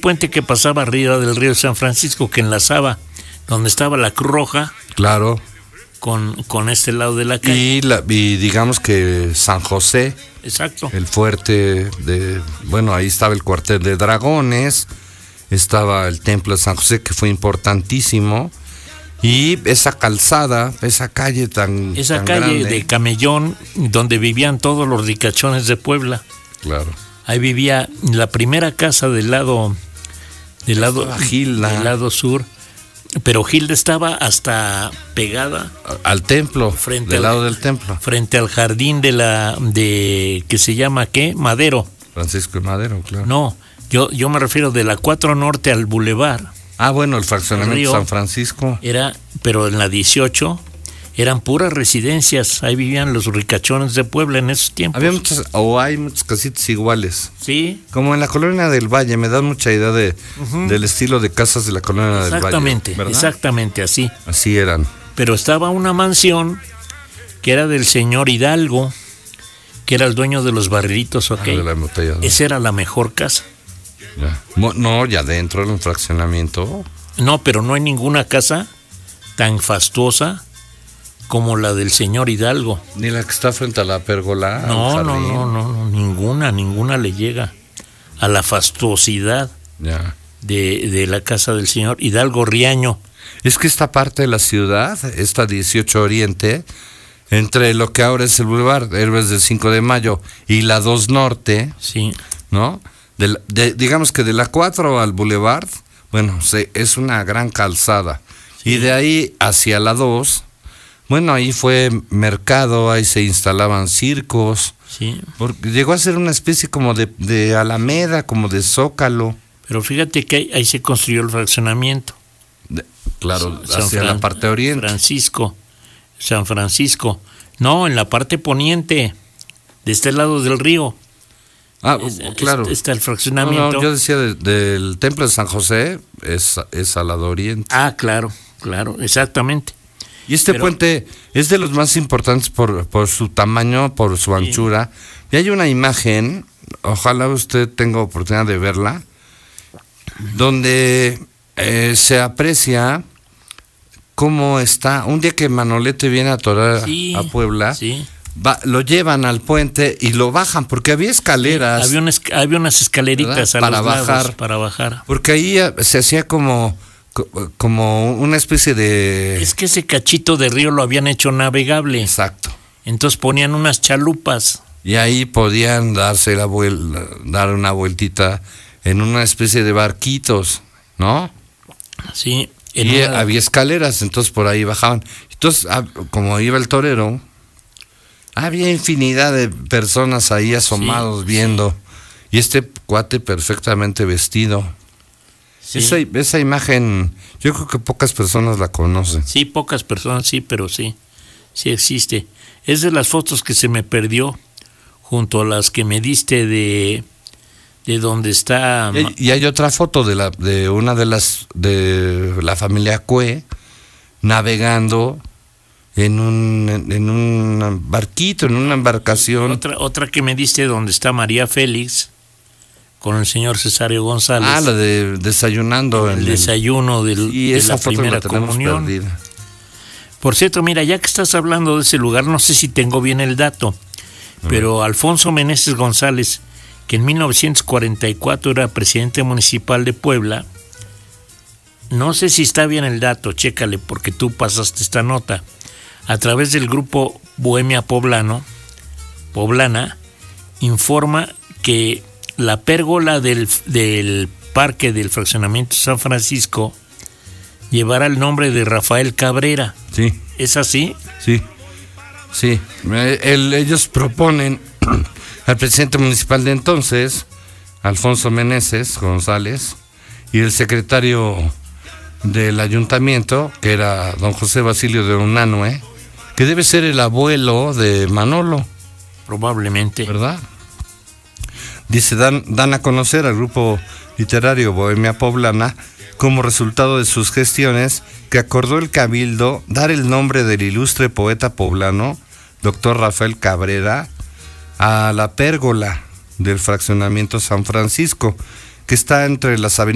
puente que pasaba arriba del río San Francisco, que enlazaba donde estaba la Cruz Roja. Claro. Con este lado de la calle. Y digamos que San José. Exacto. El fuerte ahí estaba el cuartel de dragones, estaba el templo de San José, que fue importantísimo, y esa calzada, esa calle tan calle grande. De Camellón, donde vivían todos los ricachones de Puebla. Claro. Ahí vivía la primera casa del lado Gilda. Del lado sur. Pero Gilda estaba hasta pegada al templo, del lado del templo, frente al jardín que se llama ¿qué? Madero. Francisco Madero, claro. No, yo me refiero de la 4 Norte al Boulevard. Ah, bueno, el fraccionamiento San Francisco. Pero en la 18 eran puras residencias, ahí vivían los ricachones de Puebla en esos tiempos. Hay muchas casitas iguales. Sí. Como en la Colonia del Valle, me da mucha idea del estilo de casas de la Colonia del Valle. Exactamente, ¿verdad? Exactamente así. Así eran. Pero estaba una mansión que era del señor Hidalgo, que era el dueño de los barrilitos, ¿ok? De la embotella, ¿no? Esa era la mejor casa. Ya. No, ya dentro del fraccionamiento. No, pero no hay ninguna casa tan fastuosa como la del señor Hidalgo. Ni la que está frente a la pérgola. No, ninguna le llega a la fastuosidad de la casa del señor Hidalgo Riaño. Es que esta parte de la ciudad, esta 18 Oriente, entre lo que ahora es el Boulevard Héroes del 5 de Mayo y la 2 Norte, sí, ¿no? Digamos que de la 4 al Boulevard, es una gran calzada. Sí. Y de ahí hacia la 2, ahí fue mercado, ahí se instalaban circos. Sí. Porque llegó a ser una especie como de alameda, como de zócalo. Pero fíjate que ahí se construyó el fraccionamiento. Claro, hacia la parte oriente. San Francisco. No, en la parte poniente, de este lado del río. Ah, claro. Está el fraccionamiento. No, yo decía del templo de San José, es al lado oriente. Ah, claro, exactamente. Y este puente es de los más importantes por su tamaño, por su anchura. Y hay una imagen, ojalá usted tenga oportunidad de verla, donde se aprecia cómo está. Un día que Manolete viene a torar a Puebla, lo llevan al puente y lo bajan, porque había escaleras. Había unas escaleritas para bajar. Porque ahí se hacía como una especie de... Es que ese cachito de río lo habían hecho navegable. Exacto. Entonces ponían unas chalupas. Y ahí podían dar una vueltita en una especie de barquitos, ¿no? Sí. Había escaleras, entonces por ahí bajaban. Entonces, como iba el torero, había infinidad de personas ahí asomados viendo. Y este cuate perfectamente vestido. Sí. Esa imagen, yo creo que pocas personas la conocen. Sí, pocas personas, sí, pero sí existe. Es de las fotos que se me perdió, junto a las que me diste de donde está. Y hay otra foto de una de la familia Cue navegando en un barquito, en una embarcación. Otra que me diste donde está María Félix con el señor Cesario González. Ah, la de desayunando. El desayuno de la primera comunión. Perdida. Por cierto, mira, ya que estás hablando de ese lugar, no sé si tengo bien el dato, pero Alfonso Meneses González, que en 1944 era presidente municipal de Puebla, no sé si está bien el dato, chécale, porque tú pasaste esta nota, a través del grupo Bohemia Poblana, informa que la pérgola del parque del fraccionamiento San Francisco llevará el nombre de Rafael Cabrera. Sí. ¿Es así? Sí. Ellos proponen al presidente municipal de entonces, Alfonso Meneses González, y el secretario del ayuntamiento, que era don José Basilio de Unanue, que debe ser el abuelo de Manolo. Probablemente. ¿Verdad? Dice, dan a conocer al grupo literario Bohemia Poblana como resultado de sus gestiones que acordó el Cabildo dar el nombre del ilustre poeta poblano, doctor Rafael Cabrera, a la pérgola del fraccionamiento San Francisco, que está entre las avenidas